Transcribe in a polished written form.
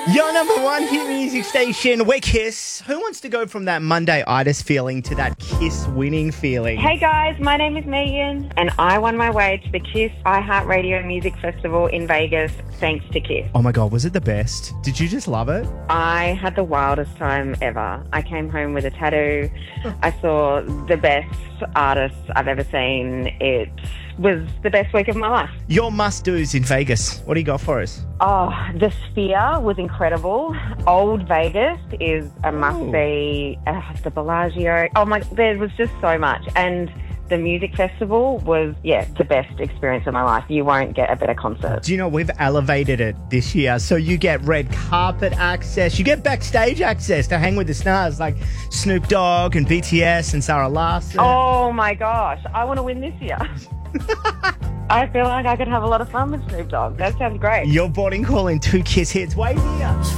Your number one hit music station, we're Kiss. Who wants to go from that Monday-itis feeling to that Kiss winning feeling? Hey guys, my name is Megan and I won my way to the Kiss iHeartRadio Music Festival in Vegas thanks to Kiss. Oh my God, was it the best? Did you just love it? I had the wildest time ever. I came home with a tattoo. I saw the best artists I've ever seen. It was the best week of my life. Your must-dos in Vegas. What do you got for us? Oh, the Sphere was incredible. Old Vegas is a must-see. The Bellagio. Oh my, there was just so much. And the music festival was, the best experience of my life. You won't get a better concert. Do you know, we've elevated it this year. So you get red carpet access. You get backstage access to hang with the stars like Snoop Dogg and BTS and Sarah Larson. Oh my gosh, I want to win this year. I feel like I could have a lot of fun with Snoop Dogg. That sounds great. You're boarding calling 2 Kiss hits. Wait here.